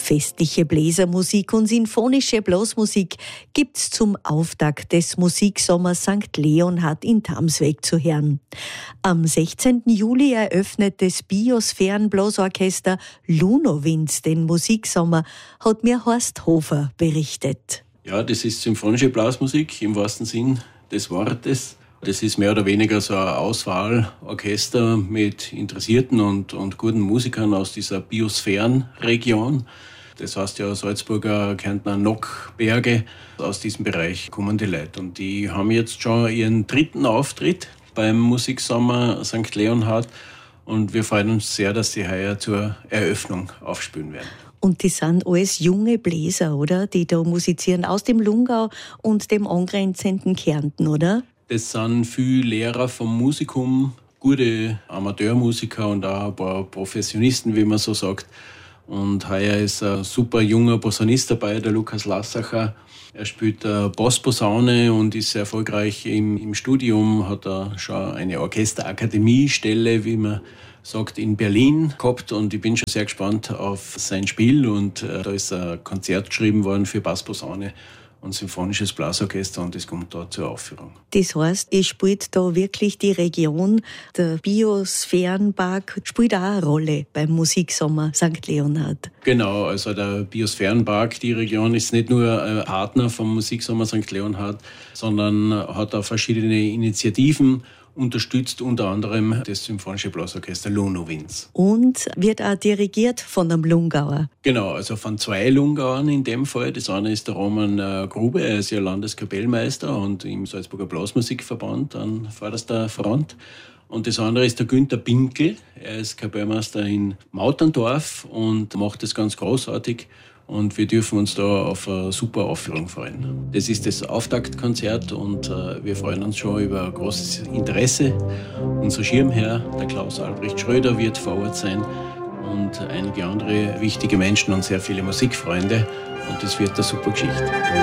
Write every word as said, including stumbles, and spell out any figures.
Festliche Bläsermusik und sinfonische Blasmusik gibt's zum Auftakt des Musiksommers Sankt Leonhard in Tamsweg zu hören. Am sechzehnten Juli eröffnet das Biosphärenblasorchester Lunowinz den Musiksommer, hat mir Horst Hofer berichtet. Ja, das ist symphonische Blasmusik im wahrsten Sinn des Wortes. Das ist mehr oder weniger so ein Auswahlorchester mit interessierten und, und guten Musikern aus dieser Biosphärenregion. Das heißt ja Salzburger, Kärntner, Nockberge. Aus diesem Bereich kommen die Leute. Und die haben jetzt schon ihren dritten Auftritt beim Musiksommer Sankt Leonhard. Und wir freuen uns sehr, dass sie heuer zur Eröffnung aufspielen werden. Und die sind alles junge Bläser, oder? Die da musizieren aus dem Lungau und dem angrenzenden Kärnten, oder? Das sind viele Lehrer vom Musikum, gute Amateurmusiker und auch ein paar Professionisten, wie man so sagt. Und heuer ist ein super junger Posaunist dabei, der Lukas Lassacher. Er spielt Bassposaune und ist sehr erfolgreich im, im Studium, hat er schon eine Orchesterakademiestelle, wie man sagt, in Berlin gehabt. Und ich bin schon sehr gespannt auf sein Spiel. Und äh, da ist ein Konzert geschrieben worden für Bassposaune und symphonisches Blasorchester und das kommt da zur Aufführung. Das heißt, ihr spielt da wirklich die Region, der Biosphärenpark spielt auch eine Rolle beim Musiksommer Sankt Leonhard. Genau, also der Biosphärenpark, die Region ist nicht nur ein Partner vom Musiksommer Sankt Leonhard, sondern hat auch verschiedene Initiativen unterstützt, unter anderem das symphonische Blasorchester Lunowinz. Und wird auch dirigiert von einem Lungauer? Genau, also von zwei Lungauern in dem Fall. Das eine ist der Roman Grube, er ist ja Landeskapellmeister und im Salzburger Blasmusikverband an vorderster Front. Und das andere ist der Günther Binkel, er ist Kapellmeister in Mauterndorf und macht das ganz großartig. Und wir dürfen uns da auf eine super Aufführung freuen. Das ist das Auftaktkonzert und äh, wir freuen uns schon über großes Interesse. Unser Schirmherr, der Klaus Albrecht Schröder, wird vor Ort sein und einige andere wichtige Menschen und sehr viele Musikfreunde. Und das wird eine super Geschichte.